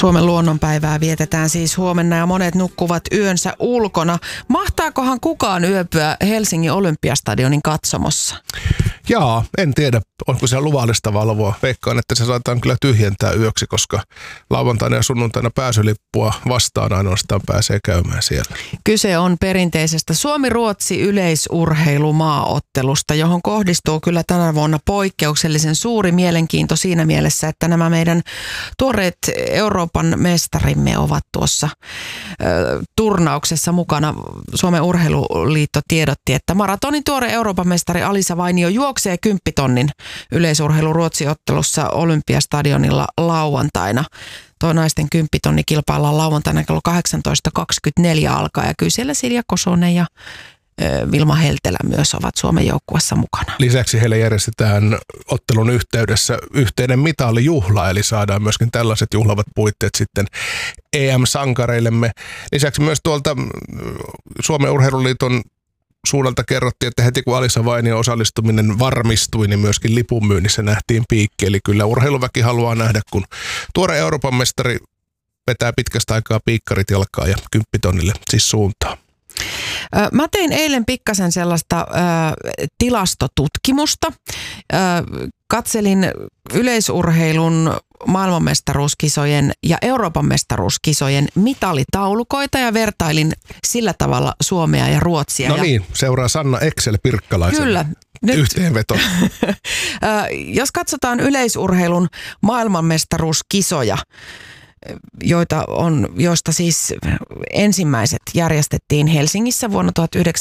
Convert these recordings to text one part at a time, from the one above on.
Suomen luonnonpäivää vietetään siis huomenna ja monet nukkuvat yönsä ulkona. Mahtaakohan kukaan yöpyä Helsingin Olympiastadionin katsomossa? Jaa, en tiedä, onko se luvallista valvoa. Veikkaan, että se saadaan kyllä tyhjentää yöksi, koska lauantaina ja sunnuntaina pääsylippua vastaan ainoastaan pääsee käymään siellä. Kyse on perinteisestä Suomi-Ruotsi yleisurheilumaaottelusta, johon kohdistuu kyllä tänä vuonna poikkeuksellisen suuri mielenkiinto siinä mielessä, että nämä meidän tuoreet Euroopan mestarimme ovat tuossa turnauksessa mukana. Suomen Urheiluliitto tiedotti, että maratonin tuore Euroopan mestari Alisa Vainio juoksee 10 tonnin yleisurheilu-Ruotsi-ottelussa Olympiastadionilla lauantaina. Tuo naisten 10 tonni kilpaillaan lauantaina kello 18.24 alkaa ja kyllä siellä Silja Kosonen ja Vilma Heltelä myös ovat Suomen joukkueessa mukana. Lisäksi heille järjestetään ottelun yhteydessä yhteinen mitalijuhla, eli saadaan myöskin tällaiset juhlavat puitteet sitten EM-sankareillemme. Lisäksi myös tuolta Suomen Urheiluliiton suunnalta kerrottiin, että heti kun Alisa Vainion osallistuminen varmistui, niin myöskin lipunmyynnissä nähtiin piikki. Eli kyllä urheiluväki haluaa nähdä, kun tuore Euroopan mestari vetää pitkästä aikaa piikkarit jalkaa ja 10 tonnille siis suuntaan. Mä tein eilen pikkasen sellaista tilastotutkimusta. Katselin yleisurheilun maailmanmestaruuskisojen ja Euroopan mestaruuskisojen mitalitaulukoita ja vertailin sillä tavalla Suomea ja Ruotsia. No niin, seuraa Sanna Excel-Pirkkalaisen kyllä, yhteenveto. Jos katsotaan yleisurheilun maailmanmestaruuskisoja, joista siis ensimmäiset järjestettiin Helsingissä vuonna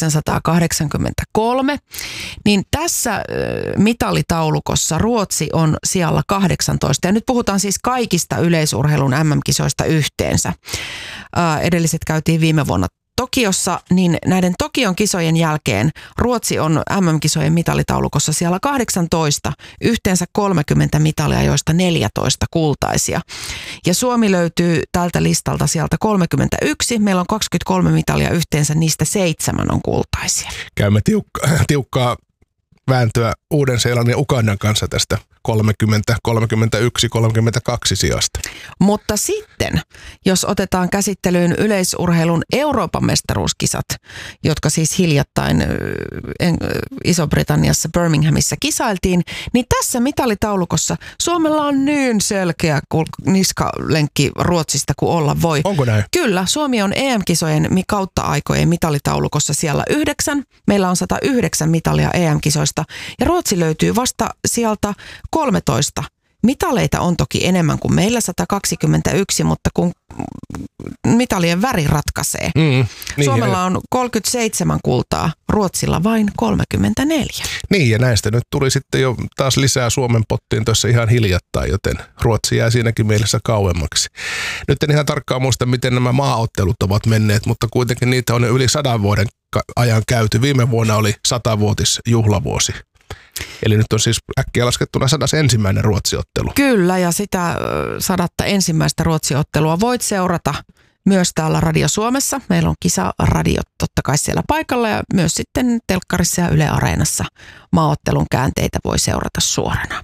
1983, niin tässä mitalitaulukossa Ruotsi on sijalla 18. Ja nyt puhutaan siis kaikista yleisurheilun MM-kisoista yhteensä. Edelliset käytiin viime vuonna Tokiossa, niin näiden Tokion kisojen jälkeen Ruotsi on MM-kisojen mitalitaulukossa siellä 18, yhteensä 30 mitalia, joista 14 kultaisia. Ja Suomi löytyy tältä listalta sieltä 31, meillä on 23 mitalia yhteensä, niistä 7 on kultaisia. Käymme tiukkaa vääntöä Uuden-Seelannin ja Ugandan kanssa tästä 30, 31, 32 sijasta. Mutta sitten, jos otetaan käsittelyyn yleisurheilun Euroopan mestaruuskisat, jotka siis hiljattain Iso-Britanniassa Birminghamissa kisailtiin, niin tässä mitalitaulukossa Suomella on niin selkeä niskalenkki Ruotsista kuin olla voi. Onko näin? Kyllä, Suomi on EM-kisojen kautta aikojen mitalitaulukossa siellä 9. Meillä on 109 mitalia EM-kisoista ja Ruotsi löytyy vasta sieltä 13. Mitaleita on toki enemmän kuin meillä 121, mutta kun mitalien väri ratkaisee. Niin Suomella on 37 kultaa, Ruotsilla vain 34. Niin, ja näistä nyt tuli sitten jo taas lisää Suomen pottiin tuossa ihan hiljattain, joten Ruotsi jää siinäkin mielessä kauemmaksi. Nyt en ihan tarkkaan muista, miten nämä maaottelut ovat menneet, mutta kuitenkin niitä on jo yli 100 vuoden ajan käyty. Viime vuonna oli 100-vuotisjuhlavuosi. Eli nyt on siis äkkiä laskettuna 101. Ruotsiottelu. Kyllä, ja sitä 101. Ruotsiottelua voit seurata myös täällä Radio Suomessa. Meillä on kisaradio totta kai siellä paikalla ja myös sitten telkkarissa ja Yle Areenassa maaottelun käänteitä voi seurata suorana.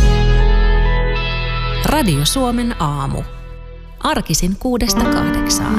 Radio Suomen aamu. Arkisin 6-8.